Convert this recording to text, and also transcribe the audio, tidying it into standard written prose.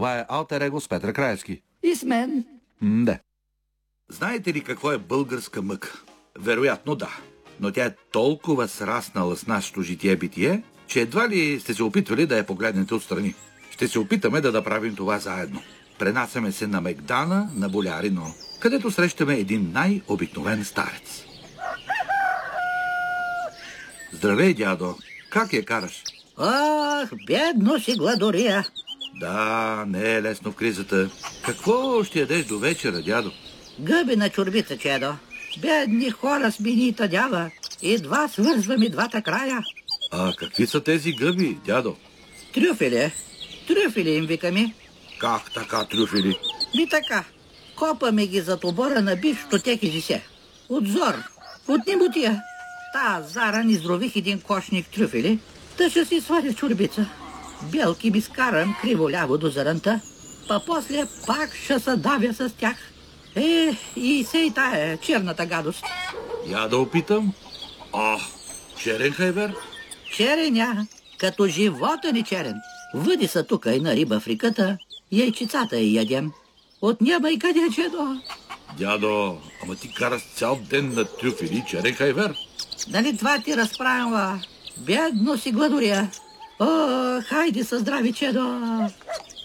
Това е Алтер Его с Петър Краевски. И с мен. Да. Знаете ли какво е българска мъка? Вероятно да. Но тя е толкова сраснала с нашето житие-битие, че едва ли сте се опитвали да я погледнете отстрани. Ще се опитаме да направим това заедно. Пренасяме се на Мегдана, на Болярино, където срещаме един най-обикновен старец. Здравей, дядо! Как я караш? Ах, бедно си гладория. Да, не е лесно в кризата. Какво ще ядеш до вечера, дядо? Гъби на чорбица, чедо. Бедни хора с минита дява. Едва свързваме двата края. А какви са тези гъби, дядо? Трюфели. Трюфели им викаме. Как така трюфели? Ми така. Копаме ги зад обора на бившото текизисе. Отзор. От немотия. Та заран изрових един кошник трюфели, да ще си сваря чорбица. Белки ми скарам криво-ляво до заранта, па после пак ще се давя с тях. И сей тая черната гадост. Я да опитам. Черен хайвер? Череня, като живота ни черен. Въди са тука и на риба в реката, яйчицата и ядем. От няма и къде, чедо. Дядо, ама ти караш цял ден на трюфели черен хайвер? Дали това ти разправя? Бедно си гладория. Хайде със здрави, чедо.